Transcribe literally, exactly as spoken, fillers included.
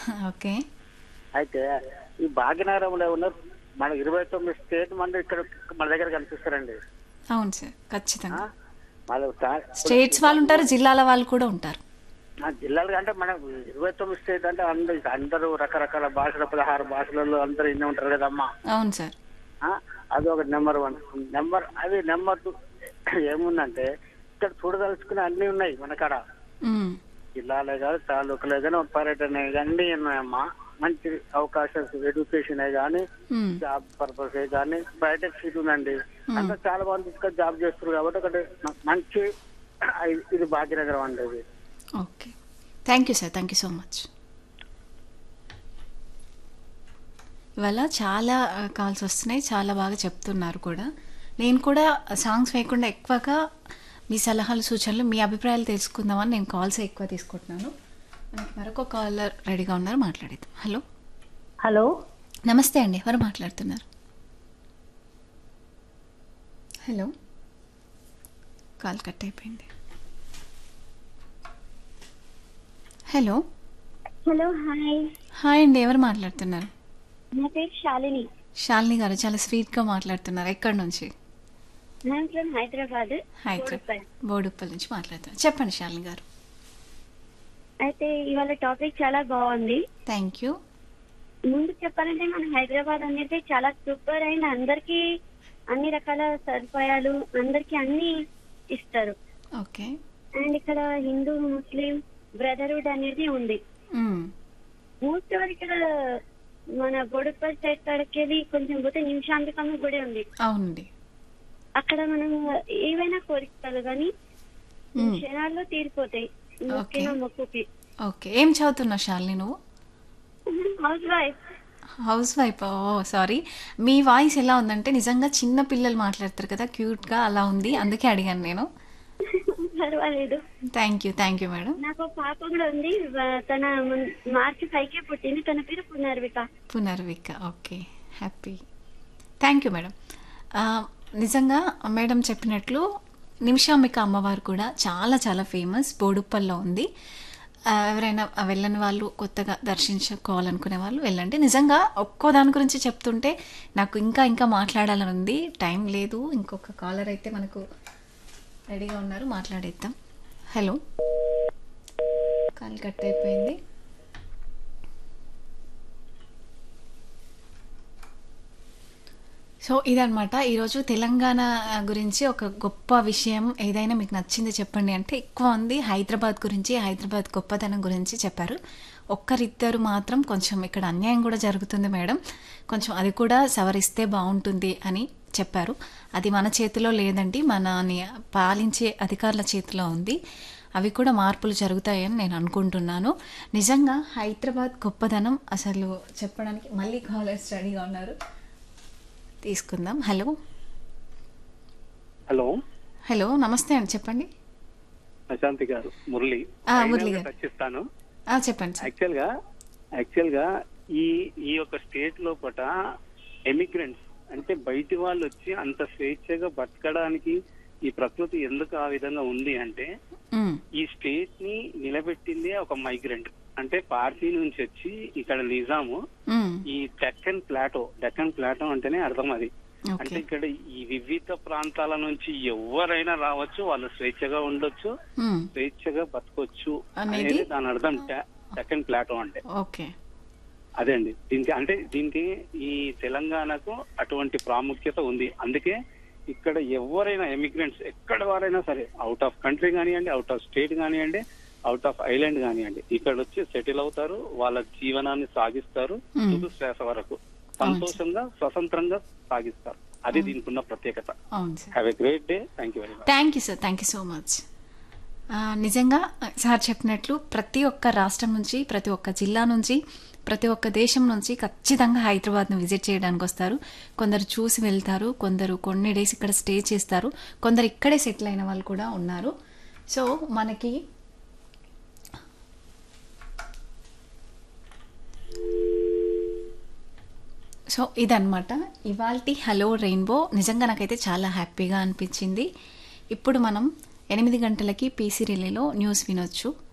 Okay. అయితే ఈ భాగ్యనగరంలో ఉన్న మన ఇరవై తొమ్మిది స్టేట్ మంది ఇక్కడ మన దగ్గర కనిపిస్తారండి. అవును సార్. ఆ? ఖచ్చితంగా. వాళ్ళు తా- ఇప్పుడు స్టేట్స్ వాళ్ళు ఉంటారు, జిల్లాల వాళ్ళు కూడా ఉంటారు. ఆ జిల్లాలు అంటే మనకు ఇరవై తొమ్మిది స్టేట్ అంటే అందరూ అందరూ రకరకాల భాషల పదహారు భాషలలో అందరూ ఇన్ని ఉంటారు కదమ్మా. అవును సార్. ఆ? అది ఒక నెంబర్ వన్. నెంబర్ అది నెంబర్ టూ ఏముందంటే ఇక్కడ చూడదలుచుకునే అన్ని ఉన్నాయి మన కాడ. మ్మ్. జిల్లాలే కాదు, తాలూకులే కానీ, పర్యటన అన్ని ఉన్నాయమ్మా. మంచి అవకాశాలు, ఎడ్యుకేషన్ కానీ, మ్మ్. జాబ్ పర్పస్ కానీ, బయటకు సీట్ ఉందండి. అంతా చాలా మంది ఇక్కడ జాబ్ చేస్తారు కాబట్టి ఒకటి మ- మంచి ఇది- ఇది భాగ్యనగరం అండి ఇది. Okay. Thank you sir. Thank you so much. ఇవాళ చాలా కాల్స్ వస్తున్నాయి, చాలా బాగా చెప్తున్నారు కూడా. నేను కూడా సాంగ్స్ వేయకుండా ఎక్కువగా మీ సలహాలు, సూచనలు, మీ అభిప్రాయాలు తెలుసుకుందామని నేను కాల్స్ ఎక్కువ తీసుకుంటున్నాను. మనకి మరొక కాలర్ రెడీగా ఉన్నారు, మాట్లాడేద్దాం. హలో. హలో, నమస్తే అండి, ఎవరు మాట్లాడుతున్నారు? హలో. కాల్ కట్ అయిపోయింది. హలో. Hello, hi. హాయ్ అండి, ఎవరు మాట్లాడుతున్నారు? నా పేరు శాలిని. శాలిని గారు, చాలా స్వీట్గా మాట్లాడుతున్నారు. ఎక్కడి నుంచి? నేను ఫ్రమ్ హైదరాబాద్. హైదరాబాద్ బోడుప్పల్ నుంచి మాట్లాడుతున్నారు. చెప్పండి శాలిని గారు. అయితే ఇవాళ టాపిక్ చాలా బాగుంది. Thank you. ముందు చెప్పాలంటే మన హైదరాబాద్ అనేది చాలా సూపర్ అండ్ అందరికి అన్ని రకాల సదుపాయాలు, అందరికి అన్ని ఇస్తారు. ఓకే. అండ్ ఇక్కడ హిందూ ముస్లిం బ్రదర్హుడ్ అనేది ఉంది. మ్మ్. మోస్ట్ ఆఫ్ ఇక్కడ మన బోడుప్పల్ సైడ్ కాడికి వెళ్ళి కొంచెం పోతే నిమిషాంతికమ్మ గుడి ఉంది. అవునండి. అక్కడ మనం ఏవైనా కోరికలు కానీ మ్మ్. క్షణాల్లో తీరిపోతాయి మొక్కిన మొక్కుకి. ఓకే. ఏం చదువుతున్నావు శాలిని నువ్వు? House wife. House wife. ఓ సారీ, మీ వాయిస్ ఎలా ఉందంటే నిజంగా చిన్న పిల్లలు మాట్లాడతారు కదా, క్యూట్గా అలా ఉంది, అందుకే అడిగాను నేను. పర్వాలేదు. Thank you. Thank you madam. నాకు ఒక పాప కూడా ఉంది. వ- తన మన- మార్చి ఫైవ్ కే పుట్టింది. తన పేరు Punarvika. Punarvika. Okay, happy. Thank you madam. ఆ, నిజంగా మేడం చెప్పినట్లు నిమిషాంబిక అమ్మవారు కూడా చాలా చాలా ఫేమస్, బోడుప్పల్లో ఉంది. ఆ, ఎవరైనా వెళ్ళని వాళ్ళు, కొత్తగా దర్శించుకోవాలనుకునే వాళ్ళు వెళ్ళండి. నిజంగా ఒక్కో దాని గురించి చెప్తుంటే నాకు ఇంకా ఇంకా మాట్లాడాలని ఉంది, టైం లేదు. ఇంకొక కాలర్ అయితే మనకు రెడీగా ఉన్నారు, మాట్లాడేద్దాం. హలో. కాల్ కట్ అయిపోయింది. సో ఇదనమాట ఈరోజు తెలంగాణ గురించి ఒక గొప్ప విషయం. ఏదైనా మీకు నచ్చింది చెప్పండి అంటే ఎక్కువ ఉంది హైదరాబాద్ గురించి, హైదరాబాద్ గొప్పతనం గురించి చెప్పారు. ఒక్కరిద్దరు మాత్రం కొంచెం ఇక్కడ అన్యాయం కూడా జరుగుతుంది మేడం, కొంచెం అది కూడా సవరిస్తే బాగుంటుంది అని చెప్పారు. అది మన చేతిలో లేదండి, మనని పాలించే అధికారుల చేతిలో ఉంది. అవి కూడా మార్పులు జరుగుతాయని నేను అనుకుంటున్నాను. నిజంగా హైదరాబాద్ గొప్పదనం అసలు చెప్పడానికి మళ్ళీ కాలర్స్ రెడీగా ఉన్నారు, తీసుకుందాం. హలో. హలో. హలో, నమస్తే అండి, చెప్పండి. ప్రశాంతి గారు, మురళి. ఆ, మురళి గారు. చర్చిస్తాను. ఆ, చెప్పండి సార్. యాక్చువల్ గా యాక్చువల్ గా ఈ ఈ యొక్క స్టేట్ లోపట ఎమిగ్రెంట్స్ అంటే బయటి వాళ్ళు వచ్చి అంత స్వేచ్ఛగా బతకడానికి ఈ ప్రకృతి ఎందుకు ఆ విధంగా ఉంది అంటే మ్మ్. ఈ స్టేట్ ని నిలబెట్టిందే ఒక మైగ్రెంట్. అంటే పార్సీ నుంచి వచ్చి ఇక్కడ నిజాము మ్మ్. ఈ డెక్కన్ ప్లాటో డెక్కన్ ప్లాటో అంటేనే అర్థం అది. అంటే ఓకే. ఇక్కడ ఈ వివిధ ప్రాంతాల నుంచి ఎవరైనా రావచ్చు, వాళ్ళు స్వేచ్ఛగా ఉండొచ్చు, మ్మ్. స్వేచ్ఛగా బతకొచ్చు అనేది? అనేది దాని అర్థం సెకండ్ ప్లాటో అంటే. ఓకే. అదే అండి దీనికి అంటే దీనికి ఈ తెలంగాణకు అటువంటి ప్రాముఖ్యత ఉంది. అందుకే ఇక్కడ ఎవరైనా ఎమిగ్రెంట్స్ ఎక్కడ వారైనా సరే, అవుట్ ఆఫ్ కంట్రీ కానివ్వండి, అవుట్ ఆఫ్ స్టేట్ కానివ్వండి, అవుట్ ఆఫ్ ఐలాండ్ కానివ్వండి, ఇక్కడ వచ్చి సెటిల్ అవుతారు, వాళ్ళ జీవనాన్ని సాగిస్తారు మ్మ్. తుది శ్వాస వరకు సంతోషంగా స్వతంత్రంగా సాగిస్తారు. అది దీనికి ఉన్న ప్రత్యేకత. అవును sir. Have a great day. Thank you very much. Thank you sir. Thank you so much. నిజంగా సార్ చెప్పినట్లు ప్రతి ఒక్క రాష్ట్రం నుంచి, ప్రతి ఒక్క జిల్లా నుంచి, ప్రతి ఒక్క దేశం నుంచి ఖచ్చితంగా హైదరాబాద్ను విజిట్ చేయడానికి వస్తారు. కొందరు చూసి వెళ్తారు, కొందరు కొన్ని డేస్ ఇక్కడ స్టే చేస్తారు, కొందరు ఇక్కడే సెటిల్ అయిన వాళ్ళు కూడా ఉన్నారు. సో మనకి సో ఇదన్నమాట ఇవాల్టి హలో రెయిన్బో. నిజంగా నాకైతే చాలా హ్యాపీగా అనిపించింది. ఇప్పుడు మనం ఎనిమిది గంటలకి పీసీ రిలేలో న్యూస్ వినొచ్చు.